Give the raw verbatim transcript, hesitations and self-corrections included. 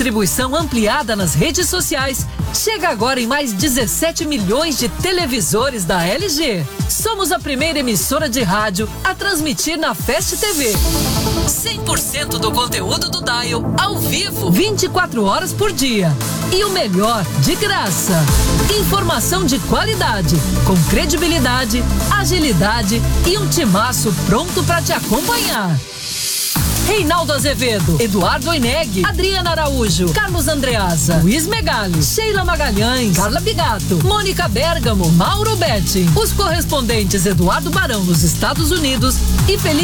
distribuição ampliada nas redes sociais. Chega agora em mais dezessete milhões de televisores da L G. Somos a primeira emissora de rádio a transmitir na Fast T V. cem por cento do conteúdo do Dial ao vivo, vinte e quatro horas por dia. E o melhor, de graça. Informação de qualidade, com credibilidade, agilidade e um timaço pronto para te acompanhar. Reinaldo Azevedo, Eduardo Oineg, Adriana Araújo, Carlos Andreasa, Luiz Megali, Sheila Magalhães, Carla Bigato, Mônica Bergamo, Mauro Betti. Os correspondentes Eduardo Barão nos Estados Unidos e Felipe